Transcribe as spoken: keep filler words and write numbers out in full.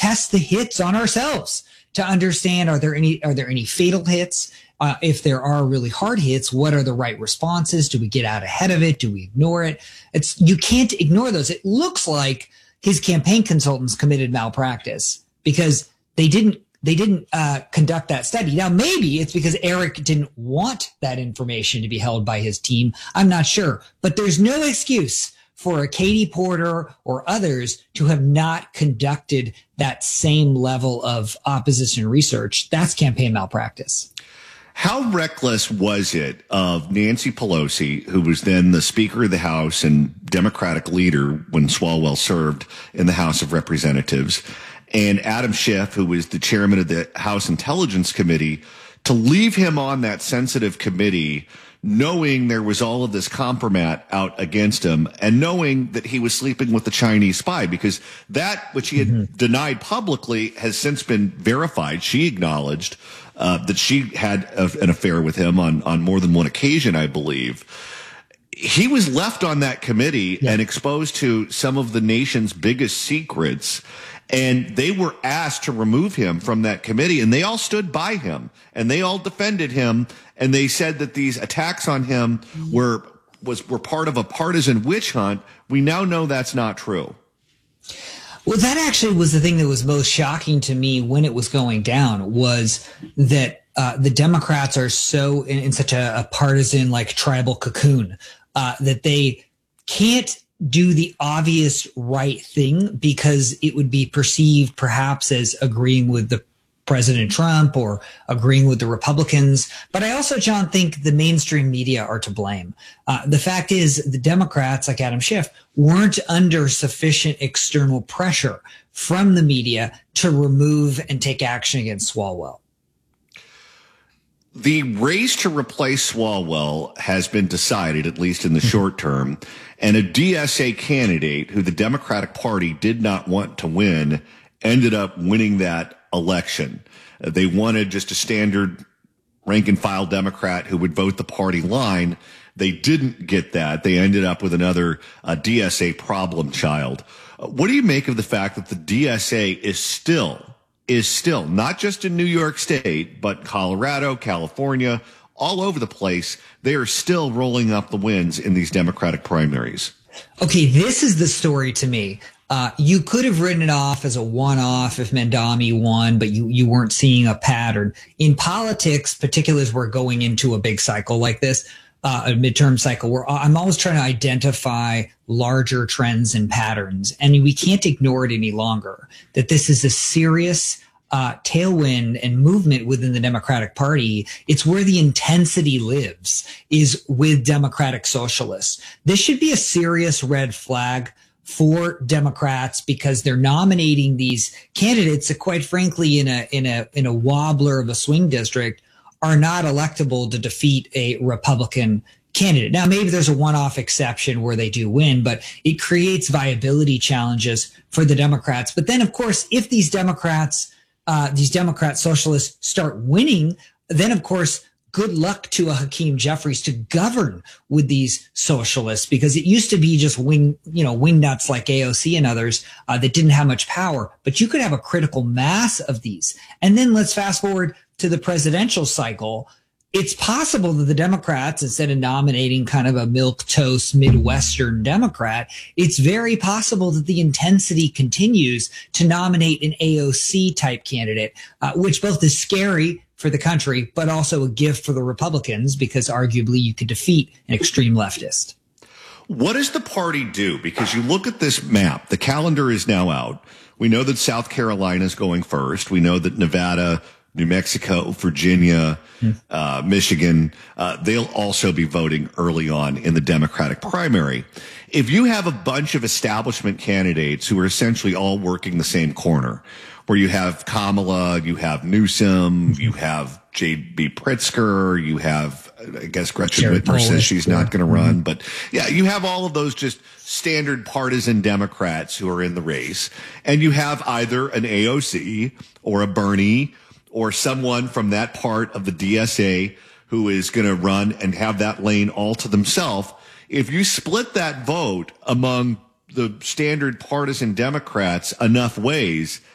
test the hits on ourselves to understand, are there any, are there any fatal hits? Uh, if there are really hard hits, what are the right responses? Do we get out ahead of it? Do we ignore it? It's, you can't ignore those. It looks like his campaign consultants committed malpractice because they didn't, they didn't uh, conduct that study. Now, maybe it's because Eric didn't want that information to be held by his team. I'm not sure, but there's no excuse for a Katie Porter or others to have not conducted that same level of opposition research. That's campaign malpractice. How reckless was it of Nancy Pelosi, who was then the Speaker of the House and Democratic leader when Swalwell served in the House of Representatives, and Adam Schiff, who was the chairman of the House Intelligence Committee, to leave him on that sensitive committee, knowing there was all of this compromat out against him and knowing that he was sleeping with the Chinese spy, because that which he had mm-hmm. denied publicly has since been verified. She acknowledged uh, that she had a, an affair with him on, on more than one occasion, I believe. He was left on that committee yeah. and exposed to some of the nation's biggest secrets. And they were asked to remove him from that committee, and they all stood by him and they all defended him. And they said that these attacks on him were, was, were part of a partisan witch hunt. We now know that's not true. Well, that actually was the thing that was most shocking to me when it was going down, was that uh, the Democrats are so in, in such a, a partisan, like tribal cocoon, uh, that they can't do the obvious right thing because it would be perceived perhaps as agreeing with the President Trump or agreeing with the Republicans. But I also, John, think the mainstream media are to blame. Uh, the fact is the Democrats, like Adam Schiff, weren't under sufficient external pressure from the media to remove and take action against Swalwell. The race to replace Swalwell has been decided, at least in the short term, and a D S A candidate who the Democratic Party did not want to win ended up winning that election. Uh, they wanted just a standard rank and file Democrat who would vote the party line. They didn't get that. They ended up with another uh, D S A problem child. Uh, what do you make of the fact that the D S A is still is still, not just in New York State, but Colorado, California, all over the place, they are still rolling up the wins in these Democratic primaries? Okay, this is the story to me. Uh, you could have written it off as a one-off if Mamdani won, but you, you weren't seeing a pattern. In politics, particularly as we're going into a big cycle like this, uh, a midterm cycle, where I'm always trying to identify larger trends and patterns. And we can't ignore it any longer, that this is a serious uh, tailwind and movement within the Democratic Party. It's where the intensity lives, is with Democratic socialists. This should be a serious red flag for Democrats, because they're nominating these candidates that, quite frankly, in a in a in a wobbler of a swing district, are not electable to defeat a Republican candidate. Now, maybe there's a one-off exception where they do win, but it creates viability challenges for the Democrats. But then, of course, if these Democrats, uh, these Democrat socialists start winning, then, of course, good luck to a Hakeem Jeffries to govern with these socialists, because it used to be just wing, you know, wing nuts like A O C and others uh, that didn't have much power. But you could have a critical mass of these. And then let's fast forward to the presidential cycle. It's possible that the Democrats, instead of nominating kind of a milquetoast Midwestern Democrat, it's very possible that the intensity continues to nominate an A O C type candidate, uh, which both is scary for the country, but also a gift for the Republicans, because arguably you could defeat an extreme leftist. What does the party do? Because you look at this map, the calendar is now out. We know that South Carolina is going first. We know that Nevada, New Mexico, Virginia, hmm. uh, Michigan, uh, they'll also be voting early on in the Democratic primary. If you have a bunch of establishment candidates who are essentially all working the same corner, where you have Kamala, you have Newsom, you have J B Pritzker, you have, I guess, Gretchen Jared Whitmer Polish, says she's yeah. not going to Mm-hmm. run. But yeah, you have all of those just standard partisan Democrats who are in the race. And you have either an A O C or a Bernie or someone from that part of the D S A who is going to run and have that lane all to themselves. If you split that vote among the standard partisan Democrats enough ways,